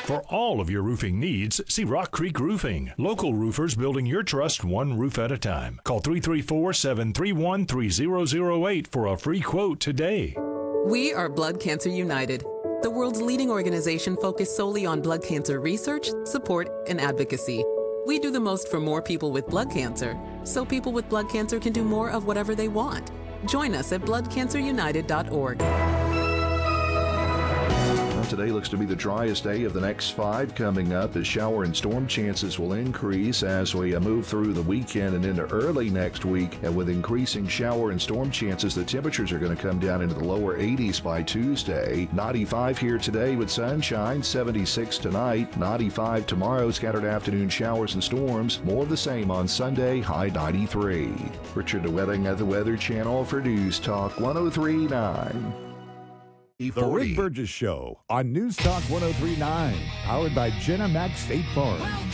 For all of your roofing needs, see Rock Creek Roofing. Local roofers building your trust one roof at a time. Call 334-731-3008 for a free quote today. We are Blood Cancer United, the world's leading organization focused solely on blood cancer research, support, and advocacy. We do the most for more people with blood cancer, so people with blood cancer can do more of whatever they want. Join us at bloodcancerunited.org. Today looks to be the driest day of the next 5 coming up as shower and storm chances will increase as we move through the weekend and into early next week. And with increasing shower and storm chances, the temperatures are going to come down into the lower 80s by Tuesday. 95 here today with sunshine, 76 tonight, 95 tomorrow, scattered afternoon showers and storms. More of the same on Sunday, high 93. Richard DeWetting at the Weather Channel for News Talk 103.9. The Rick Burgess Show on News Talk 103.9, powered by Jenna Mac State Farm.